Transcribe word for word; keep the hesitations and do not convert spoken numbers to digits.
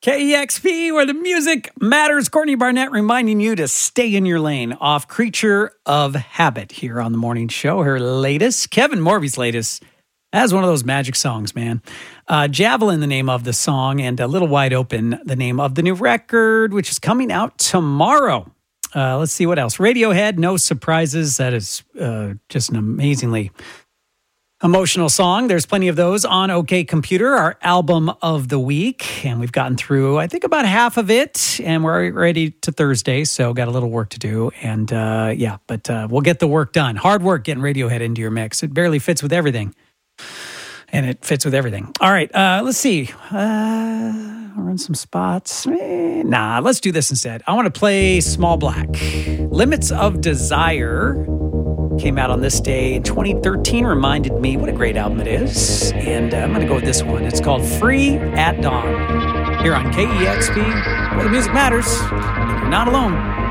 K E X P, where the music matters. Courtney Barnett reminding you to stay in your lane off Creature of Habit here on the morning show. Her latest, Kevin Morby's latest, as one of those magic songs, man. Uh, Javelin, the name of the song, and A Little Wide Open, the name of the new record, which is coming out tomorrow. Uh, let's see what else. Radiohead, No Surprises. That is uh, just an amazingly emotional song. There's plenty of those on OK Computer, our album of the week. And we've gotten through, I think, about half of it. And we're ready to Thursday, so got a little work to do. And uh, yeah, but uh, we'll get the work done. Hard work getting Radiohead into your mix. It barely fits with everything. And it fits with everything. All right, uh, let's see. Uh, I'll run some spots. Eh, nah, let's do this instead. I want to play Small Black. Limits of Desire came out on this day in twenty thirteen. Reminded me what a great album it is. And uh, I'm going to go with this one. It's called Free at Dawn. Here on K E X P, where the music matters. And you're not alone.